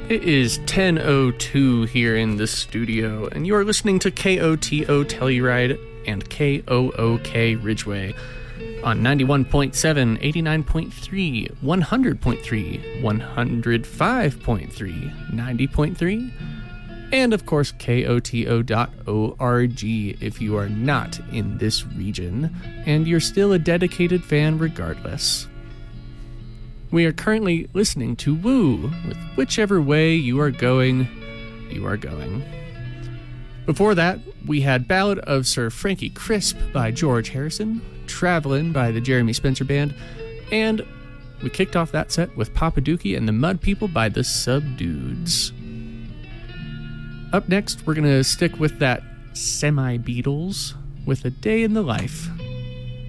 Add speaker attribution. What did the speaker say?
Speaker 1: It is 10:02 here in the studio, and you are listening to KOTO Telluride and KOOK Ridgeway on 91.7, 89.3, 100.3, 105.3, 90.3, and of course KOTO.org if you are not in this region, and you're still a dedicated fan regardless. We are currently listening to Woo with Whichever Way You Are Going, You Are Going. Before that, we had Ballad of Sir Frankie Crisp by George Harrison, Travelin' by the Jeremy Spencer Band, and we kicked off that set with Papa Dookie and the Mud People by the Subdudes. Up next, we're going to stick with that semi-Beatles with A Day in the Life